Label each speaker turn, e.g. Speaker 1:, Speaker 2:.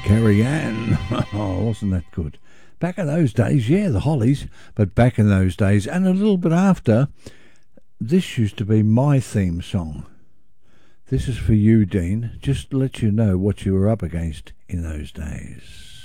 Speaker 1: Carrie Ann. Oh, wasn't that good? Back in those days, yeah, the Hollies, but back in those days, and a little bit after, this used to be my theme song. This is for you, Dean, just to let you know what you were up against in those days.